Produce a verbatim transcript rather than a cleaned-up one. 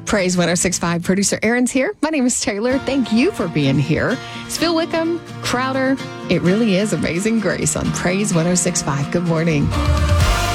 Praise one oh six point five. Producer Aaron's here. My name is Taylor. Thank you for being here. It's Phil Wickham, Crowder. It really is Amazing Grace on Praise one oh six point five. Good morning.